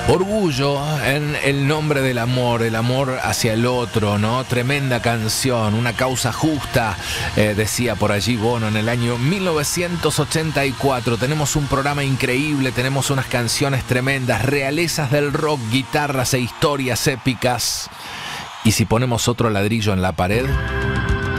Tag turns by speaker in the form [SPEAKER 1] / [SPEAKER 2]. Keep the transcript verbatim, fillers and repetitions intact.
[SPEAKER 1] Orgullo en el nombre del amor, el amor hacia el otro, ¿no? Tremenda canción, una causa justa, eh, decía por allí Bono en el año mil novecientos ochenta y cuatro. Tenemos un programa increíble, tenemos unas canciones tremendas, realezas del rock, guitarras e historias épicas. Y si ponemos otro ladrillo en la pared,